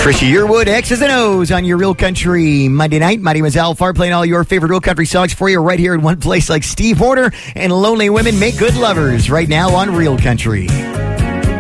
Trisha Yearwood, X's and O's on your Real Country Monday night. My name is Al Farr, playing all your favorite Real Country songs for you right here in one place, like Steve Horner and Lonely Women Make Good Lovers, right now on Real Country.